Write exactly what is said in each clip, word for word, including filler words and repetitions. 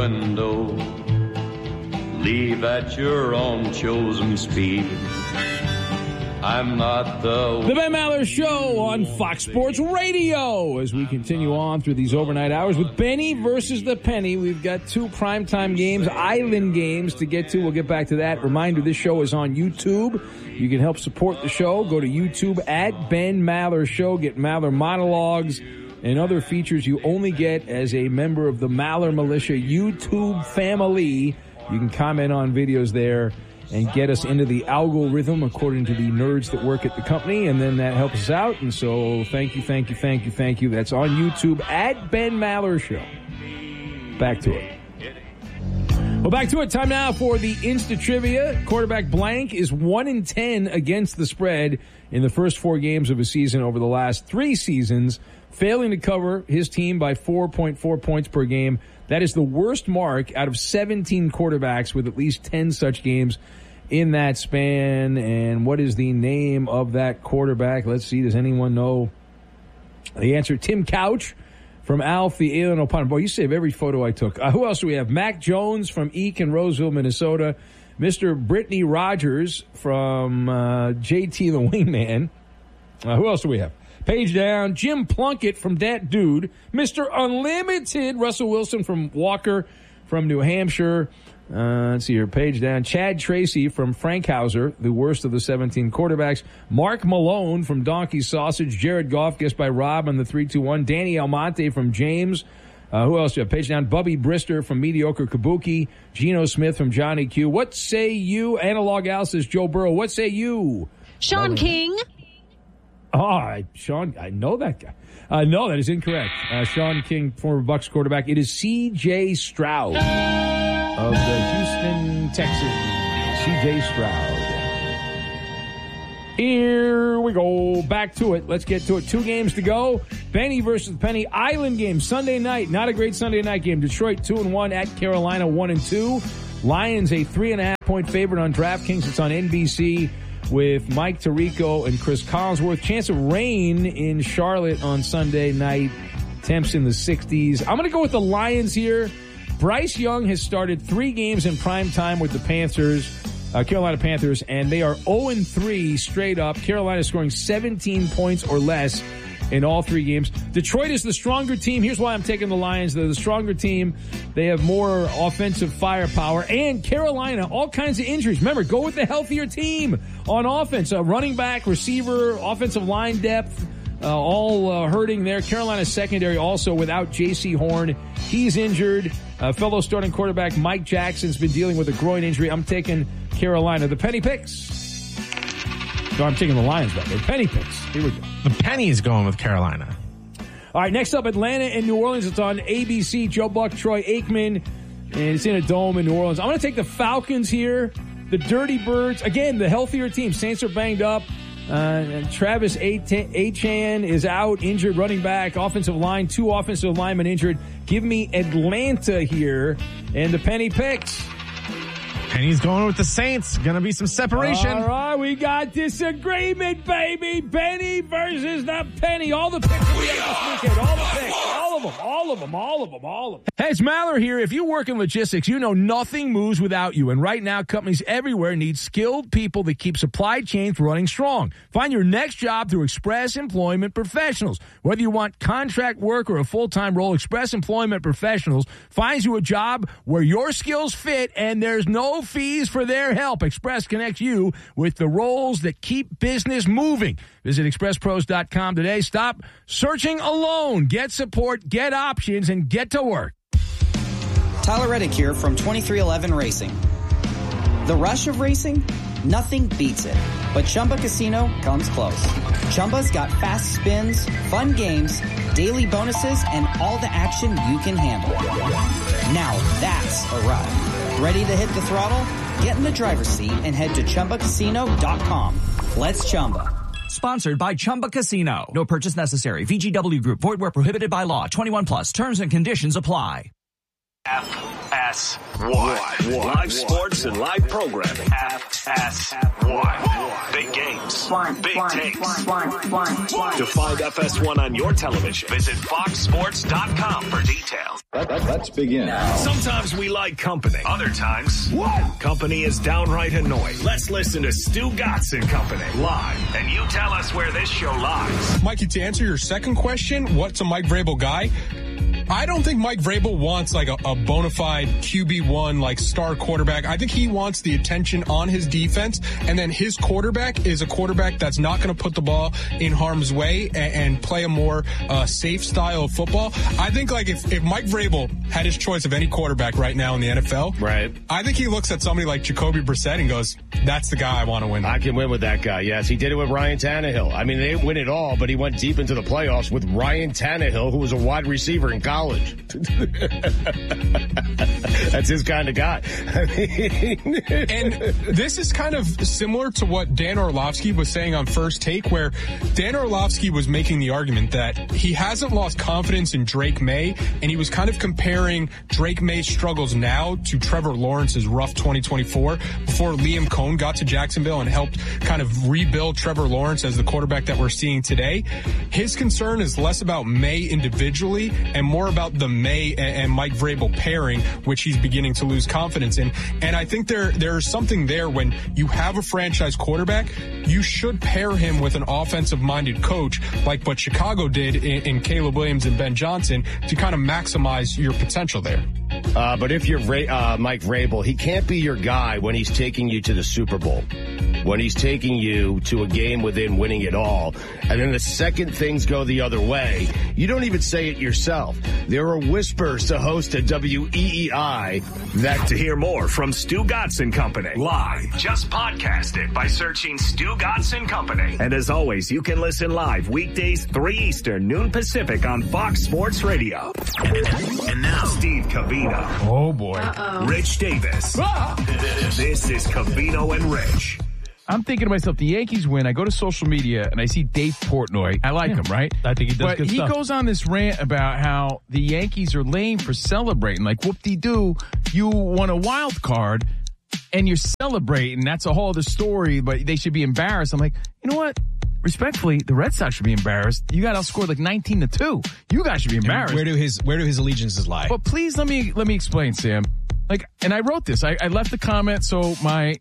window, leave at your own chosen speed. I'm not the... The Ben Maller Show on Fox Sports Radio as we continue on through these overnight hours with Benny versus the Penny. We've got two primetime games, island games to get to. We'll get back to that. Reminder, this show is on YouTube. You can help support the show. Go to YouTube at Ben Maller Show. Get Maller monologues and other features you only get as a member of the Maller Militia YouTube family. You can comment on videos there and get us into the algorithm according to the nerds that work at the company, and then that helps us out. And so thank you, thank you, thank you, thank you. That's on YouTube at Ben Maller Show. Back to it. Well, back to it. Time now for the Insta Trivia. Quarterback blank is one in ten against the spread in the first four games of a season over the last three seasons, failing to cover his team by four point four points per game. That is the worst mark out of seventeen quarterbacks with at least ten such games in that span. And what is the name of that quarterback? Let's see. Does anyone know the answer? Tim Couch from Alf the Alien O'Connor. Boy, you save every photo I took. Uh, who else do we have? Mac Jones from Eek in Roseville, Minnesota. Mister Brittany Rogers from uh, J T the Wingman. Uh, who else do we have? Page down, Jim Plunkett from Dat Dude. Mister Unlimited, Russell Wilson from Walker from New Hampshire. Uh, let's see here, page down. Chad Tracy from Frankhauser, the worst of the seventeen quarterbacks. Mark Malone from Donkey Sausage. Jared Goff, guessed by Rob on the three two one. Danny Almonte from James. Uh, who else do you have? Page down. Bubby Brister from Mediocre Kabuki. Geno Smith from Johnny Q. What say you? Analog Al says Joe Burrow. What say you? Sean Another King. Oh, I, Sean, I know that guy. Uh, no, that is incorrect. Uh, Sean King, former Bucs quarterback. It is C J Stroud of the Houston Texans. C J Stroud. Here we go. Back to it. Let's get to it. Two games to go. Benny versus Penny. Island game Sunday night. Not a great Sunday night game. Detroit two and one at Carolina one and two. Lions a three and a half point favorite on DraftKings. It's on N B C. With Mike Tirico and Chris Collinsworth. Chance of rain in Charlotte on Sunday night. Temps in the sixties. I'm going to go with the Lions here. Bryce Young has started three games in prime time with the Panthers, uh, Carolina Panthers, and they are oh and three straight up. Carolina scoring seventeen points or less in all three games. Detroit is the stronger team. Here's why I'm taking the Lions. They're the stronger team. They have more offensive firepower. And Carolina, all kinds of injuries. Remember, go with the healthier team on offense. Uh, running back, receiver, offensive line depth, uh, all uh, hurting there. Carolina's secondary also without J C Horn. He's injured. Uh, fellow starting quarterback Mike Jackson's been dealing with a groin injury. I'm taking Carolina. The Penny picks. No, I'm taking the Lions back. The Penny picks. Here we go. The Penny's going with Carolina. All right, next up, Atlanta and New Orleans. It's on A B C. Joe Buck, Troy Aikman, and it's in a dome in New Orleans. I'm going to take the Falcons here. The Dirty Birds. Again, the healthier team. Saints are banged up. Uh, and Travis Etienne is out, injured running back. Offensive line, two offensive linemen injured. Give me Atlanta here. And the Penny picks. Penny's going with the Saints. Going to be some separation. All right, we got disagreement, baby. Penny versus the Penny. All the picks we have this weekend. All the picks. All of them. All of them. All of them. All of them. Hey, it's Maller here. If you work in logistics, you know nothing moves without you. And right now, companies everywhere need skilled people that keep supply chains running strong. Find your next job through Express Employment Professionals. Whether you want contract work or a full-time role, Express Employment Professionals finds you a job where your skills fit and there's no fees for their help. Express connects you with the roles that keep business moving. Visit express pros dot com today. Stop searching alone. Get support, get options, and get to work. Tyler Reddick here from twenty-three eleven Racing. The rush of racing? Nothing beats it. But Chumba Casino comes close. Chumba's got fast spins, fun games, daily bonuses, and all the action you can handle. Now that's a ride. Ready to hit the throttle? Get in the driver's seat and head to chumba casino dot com. Let's Chumba. Sponsored by Chumba Casino. No purchase necessary. V G W Group. Void where prohibited by law. twenty-one plus. Terms and conditions apply. F S one. Live sports and live programming. F F S one. Big games. Big takes. To find F S one on your television, visit fox sports dot com for details. Let, let, let's begin. Sometimes we like company. Other times, what? Company is downright annoying. Let's listen to Stu Gatz and Company live, and you tell us where this show lies. Mikey, to answer your second question, what's a Mike Vrabel guy? I don't think Mike Vrabel wants like a, a bona fide Q B one, like star quarterback. I think he wants the attention on his defense, and then his quarterback is a quarterback that's not going to put the ball in harm's way and, and play a more uh, safe style of football. I think like if, if Mike Vrabel had his choice of any quarterback right now in the N F L, right? I think he looks at somebody like Jacoby Brissett and goes, that's the guy I want to win. I can win with that guy, yes. He did it with Ryan Tannehill. I mean, they didn't win it all, but he went deep into the playoffs with Ryan Tannehill, who was a wide receiver in college. That's his kind of guy. I mean, and this is kind of similar to what Dan Orlovsky was saying on First Take, where Dan Orlovsky was making the argument that he hasn't lost confidence in Drake May, and he was kind of comparing Drake May's struggles now to Trevor Lawrence's rough twenty twenty-four before Liam Cohn got to Jacksonville and helped kind of rebuild Trevor Lawrence as the quarterback that we're seeing today. His concern is less about May individually and more about the May and Mike Vrabel pairing, which he's beginning to lose confidence in. And I think there there's something there when you have a franchise quarterback, you should pair him with an offensive-minded coach like what Chicago did in, in Caleb Williams and Ben Johnson to kind of maximize your potential there. Uh, but if you're uh, Mike Vrabel, he can't be your guy when he's taking you to the Super Bowl, when he's taking you to a game within winning it all. And then the second things go the other way, you don't even say it yourself. There are whispers to host at W E E I that... To hear more from Stu Gatz and Company live, just podcast it by searching Stu Gatz and Company. And as always, you can listen live weekdays three Eastern, noon Pacific on Fox Sports Radio. And now, Steve Covino. Oh, boy. Uh-oh. Rich Davis. Ah! This is Covino and Rich. I'm thinking to myself, the Yankees win. I go to social media and I see Dave Portnoy. I like yeah. him, right? I think he does but good he stuff. goes on this rant about how the Yankees are lame for celebrating. Like, whoop-de-doo, you won a wild card and you're celebrating. That's a whole other story, but they should be embarrassed. I'm like, you know what? Respectfully, the Red Sox should be embarrassed. You got outscored like nineteen to two. You guys should be embarrassed. And where do his where do his allegiances lie? But please let me let me explain, Sam. Like, and I wrote this. I, I left the comment, so my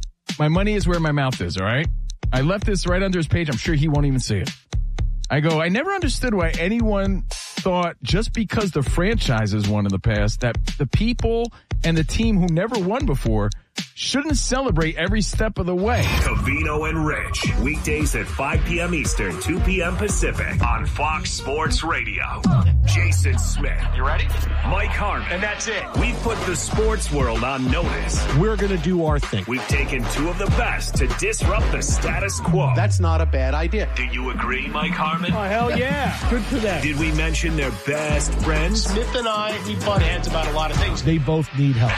my money is where my mouth is. All right. I left this right under his page. I'm sure he won't even see it. I go, I never understood why anyone thought just because the franchises won in the past that the people and the team who never won before shouldn't celebrate every step of the way. Covino and Rich, weekdays at five p.m. Eastern, two p.m. Pacific on Fox Sports Radio. Jason Smith. You ready? Mike Harmon. And that's it. We've put the sports world on notice. We're going to do our thing. We've taken two of the best to disrupt the status quo. That's not a bad idea. Do you agree, Mike Harmon? Oh, hell yeah. Good for them. Did we mention their best friends? Smith and I, we butt heads about a lot of things. They both need help.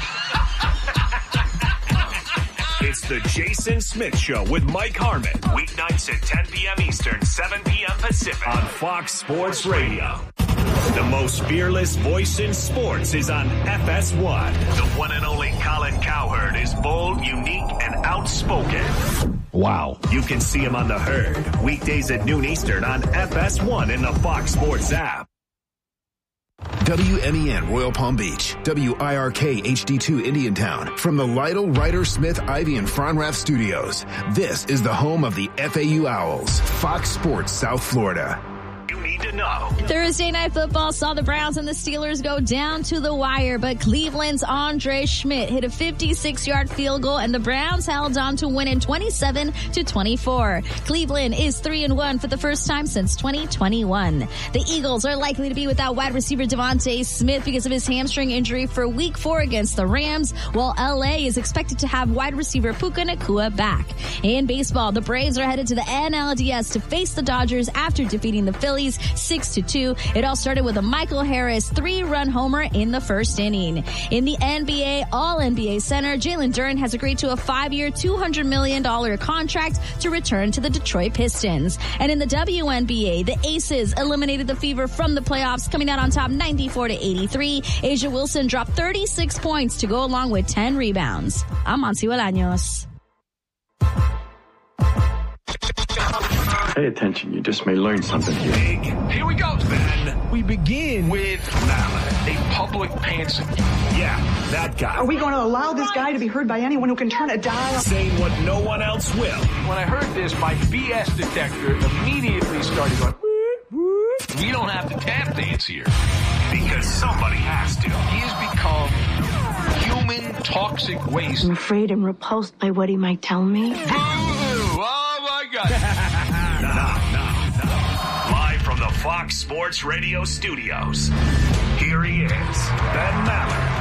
It's the Jason Smith Show with Mike Harmon. Weeknights at ten p.m. Eastern, seven p.m. Pacific on Fox Sports Radio. The most fearless voice in sports is on F S one. The one and only Colin Cowherd is bold, unique, and outspoken. Wow. You can see him on The Herd. Weekdays at noon Eastern on F S one in the Fox Sports app. W M E N Royal Palm Beach, W I R K H D two Indiantown. From the Lytle, Ryder, Smith, Ivy, and Fronrath studios, this is the home of the F A U Owls, Fox Sports South Florida. You need to know. Thursday Night Football saw the Browns and the Steelers go down to the wire, but Cleveland's Andre Schmidt hit a fifty-six-yard field goal, and the Browns held on to win in twenty-seven to twenty-four. Cleveland is three and one for the first time since twenty twenty-one. The Eagles are likely to be without wide receiver Devontae Smith because of his hamstring injury for Week Four against the Rams, while L A is expected to have wide receiver Puka Nacua back. In baseball, the Braves are headed to the N L D S to face the Dodgers after defeating the Phillies six to two. It all started with a Michael Harris three-run homer in the first inning. In the N B A, All-N B A center Jalen Duren has agreed to a five-year, two hundred million dollars contract to return to the Detroit Pistons. And in the W N B A, the Aces eliminated the Fever from the playoffs, coming out on top ninety-four to eighty-three. Asia Wilson dropped thirty-six points to go along with ten rebounds. I'm Monty Bolaños. Pay attention. You just may learn something here. Big. Here we go, Ben. We begin with Mallett, a public pantser. Yeah, that guy. Are we going to allow this guy to be heard by anyone who can turn a dial? Saying what no one else will. When I heard this, my B S detector immediately started going, we don't have to tap dance here. Because somebody has to. He has become human toxic waste. I'm afraid I'm repulsed by what he might tell me. Boo-hoo! Oh, my God. Now, now, now. Live from the Fox Sports Radio studios, here he is, Ben Maller.